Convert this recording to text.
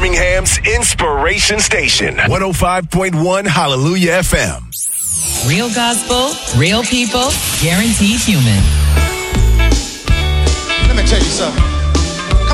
Birmingham's Inspiration Station. 105.1 Hallelujah FM. Real gospel, real people, guaranteed human. Let me tell you something.